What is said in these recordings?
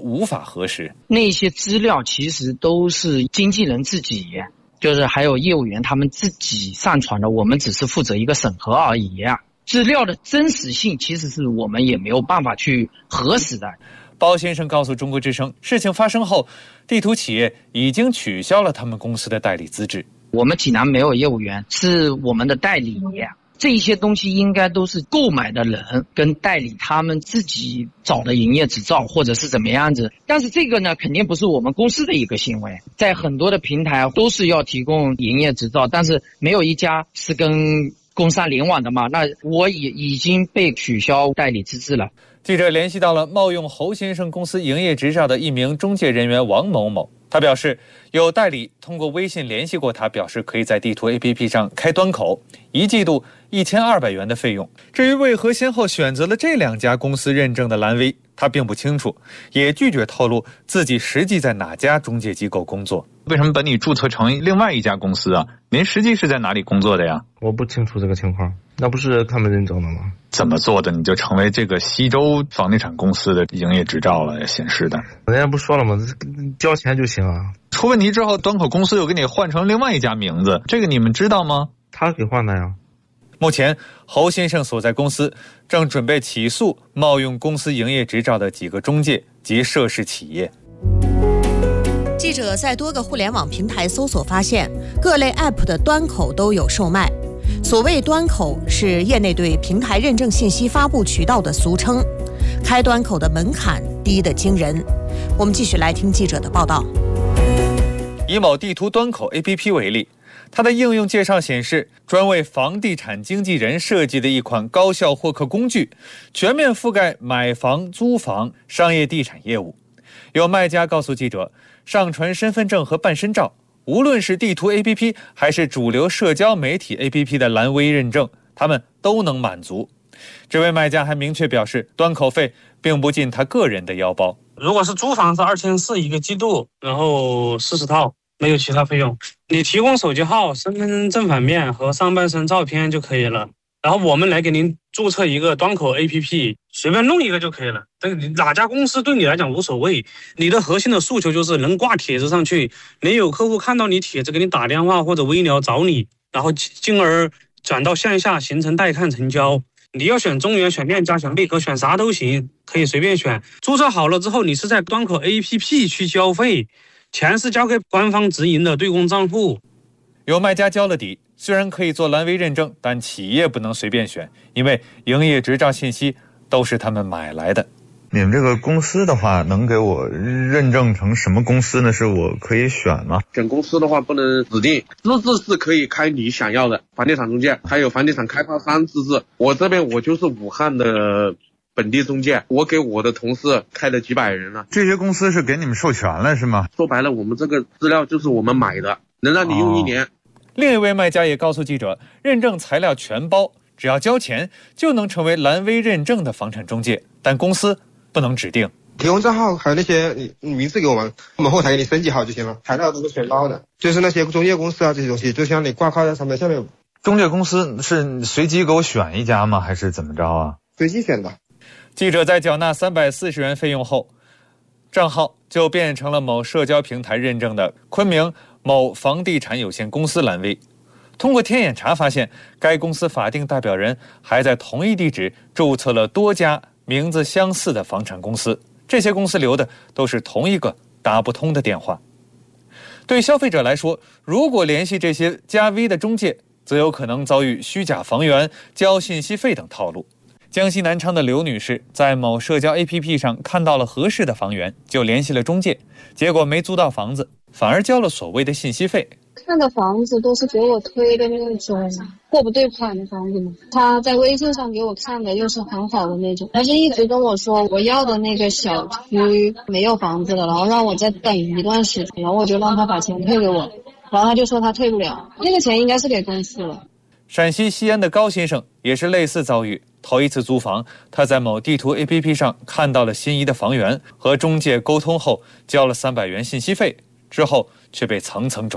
无法核实。 那些资料其实都是经纪人自己，就是还有业务员他们自己上传的，我们只是负责一个审核而已。资料的真实性其实是我们也没有办法去核实的。 包先生告诉中国之声，事情发生后，地图企业已经取消了他们公司的代理资质。 我们济南没有业务员，是我们的代理。这些东西应该都是购买的人跟代理他们自己找的营业执照或者是怎么样子，但是这个呢肯定不是我们公司的一个行为。在很多的平台都是要提供营业执照，但是没有一家是跟工商联网的嘛，那我也已经被取消代理资质了。 记者联系到了冒用侯先生公司营业执照的一名中介人员王某某，他表示有代理通过微信联系过他，表示可以在地图 APP 上开端口，1季度1200元的费用。至于为何先后选择了这2家公司认证的蓝 V， 他并不清楚，也拒绝透露自己实际在哪家中介机构工作。 为什么把你注册成另外一家公司啊？您实际是在哪里工作的呀？ 我不清楚这个情况，那不是他们认证的吗？ 怎么做的你就成为这个西周房地产公司的营业执照了显示的？ 人家不说了吗？交钱就行啊。 出问题之后，端口公司又给你换成另外一家名字，这个你们知道吗？ 他给换的呀。 目前侯先生所在公司正准备起诉冒用公司营业执照的几个中介及涉事企业。 记者在多个互联网平台搜索发现，各类 App 的端口都有售卖。所谓端口是业内对平台认证信息发布渠道的俗称，开端口的门槛低得惊人。我们继续来听记者的报道。 以某地图端口 APP 为例，它的应用介绍显示，专为房地产经纪人设计的一款高效获客工具，全面覆盖买房、租房、商业地产业务。有卖家告诉记者，上传身份证和办身照，无论是地图 APP 还是主流社交媒体 APP 的蓝 V 认证，他们都能满足。这位卖家还明确表示，端口费并不进他个人的腰包。 如果是租房是2400一个季度，然后40套，没有其他费用。你提供手机号、身份证正反面和上半身照片就可以了。然后我们来给您注册一个端口 APP， 随便弄一个就可以了。这个哪家公司对你来讲无所谓，你的核心的诉求就是能挂帖子上去，能有客户看到你帖子给你打电话或者微聊找你，然后进而转到线下形成带看成交。你要选中原、选链家、选贝壳，选啥都行，可以随便选。注册好了之后，你是在端口 APP 去交费，钱是交给官方直营的对公账户。 有卖家交了底，虽然可以做蓝 V 认证，但企业不能随便选，因为营业执照信息都是他们买来的。 你们这个公司的话，能给我认证成什么公司呢？是我可以选吗？ 选公司的话不能指定，资质是可以开你想要的房地产中介，还有房地产开发商资质。我这边我就是武汉的本地中介，我给我的同事开了几百人了。 这些公司是给你们授权了是吗？ 说白了，我们这个资料就是我们买的，能让你用1年。 另一位卖家也告诉记者，认证材料全包，只要交钱就能成为蓝 V 认证的房产中介，但公司不能指定。 提供账号还有那些你名字给我们后台给你升级好就行了，材料都是全包的。就是那些中介公司啊这些东西，就像你挂靠在上面，下面中介公司是随机给我选一家吗？还是怎么着啊？ 随机选的。 记者在缴纳340元费用后，账号就变成了某社交平台认证的昆明某房地产有限公司蓝 V。通过天眼查发现，该公司法定代表人还在同一地址注册了多家名字相似的房产公司，这些公司留的都是同一个打不通的电话。对消费者来说，如果联系这些加 V 的中介，则有可能遭遇虚假房源、交信息费等套路。江西南昌的刘女士在某社交 APP 上看到了合适的房源，就联系了中介，结果没租到房子，反而交了所谓的信息费。 看的房子都是给我推的那种货不对款的房子嘛，他在微信上给我看的又是很好的那种，但是一直跟我说我要的那个小区没有房子了，然后让我再等一段时间，然后我就让他把钱退给我，然后他就说他退不了，那个钱应该是给公司了。 陕西西安的高先生也是类似遭遇，头一次租房，他在某地图 APP 上看到了心仪的房源，和中介沟通后交了300元信息费，之后却被层层转手。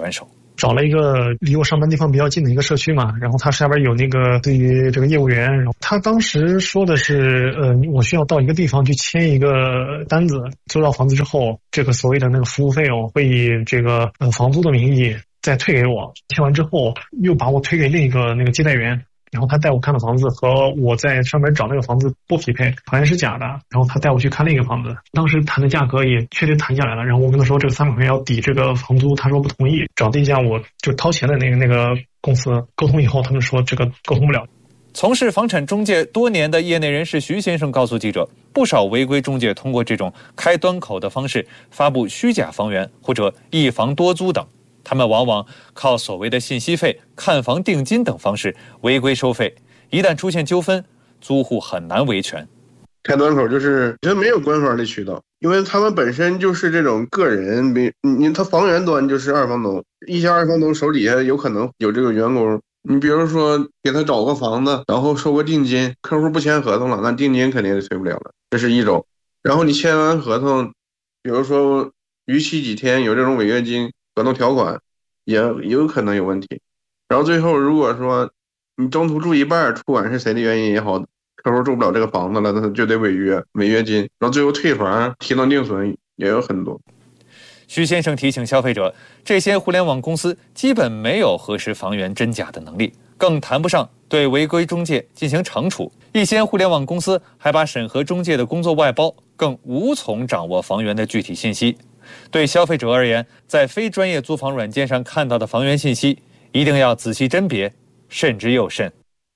找了一个离我上班地方比较近的一个社区嘛，然后他下边有那个对于这个业务员，然后他当时说的是，我需要到一个地方去签一个单子，租到房子之后，这个所谓的那个服务费用会以这个房租的名义再退给我，签完之后又把我推给另一个那个接待员。然后他带我看的房子和我在上面找那个房子不匹配，好像是假的。然后他带我去看另一个房子，当时谈的价格也确实谈下来了。然后我跟他说这个300块钱要抵这个房租，他说不同意。找的一家我就掏钱的那个公司沟通以后，他们说这个沟通不了。 从事房产中介多年的业内人士徐先生告诉记者，不少违规中介通过这种开端口的方式发布虚假房源或者一房多租等。他们往往靠所谓的信息费、看房定金等方式违规收费，一旦出现纠纷，租户很难维权。 开端口就是没有官方的渠道，因为他们本身就是这种个人，他房源端就是二房东，一些二房东手底下有可能有这个员工，你比如说给他找个房子，然后收个定金，客户不签合同了，那定金肯定是退不了了，这是一种。然后你签完合同，比如说逾期几天有这种违约金合同条款，也有可能有问题。然后最后如果说你中途住一半，不管是谁的原因也好，客户住不了这个房子了，那就得违约金，然后最后退房提能定损也有很多。 徐先生提醒消费者，这些互联网公司基本没有核实房源真假的能力，更谈不上对违规中介进行惩处。一些互联网公司还把审核中介的工作外包，更无从掌握房源的具体信息。对消费者而言，在非专业租房软件上看到的房源信息，一定要仔细甄别，慎之又慎。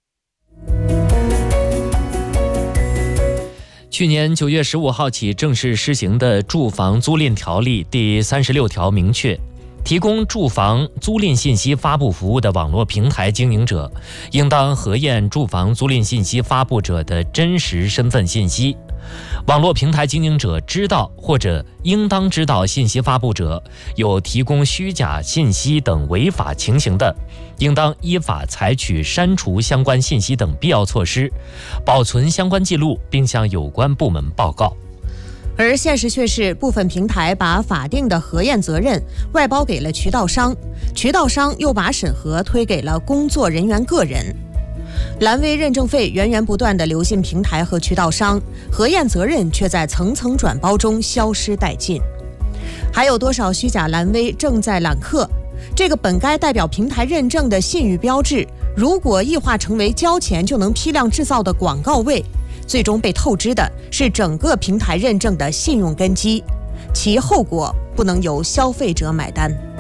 去年9月15号起正式施行的《住房租赁条例》第36条明确，提供住房租赁信息发布服务的网络平台经营者，应当核验住房租赁信息发布者的真实身份信息。网络平台经营者知道或者应当知道信息发布者有提供虚假信息等违法情形的，应当依法采取删除相关信息等必要措施，保存相关记录，并向有关部门报告。 而现实却是，部分平台把法定的核验责任外包给了渠道商，渠道商又把审核推给了工作人员个人。蓝 V 认证费源源不断地流进平台和渠道商，核验责任却在层层转包中消失殆尽。还有多少虚假蓝 V 正在揽客？这个本该代表平台认证的信誉标志，如果异化成为交钱就能批量制造的广告位，最终被透支的是整个平台认证的信用根基，其后果不能由消费者买单。